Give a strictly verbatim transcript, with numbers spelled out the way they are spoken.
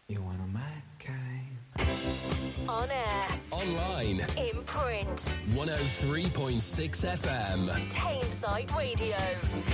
You're one of my kind. On air. Online. In print. one oh three point six F M. Tameside Radio.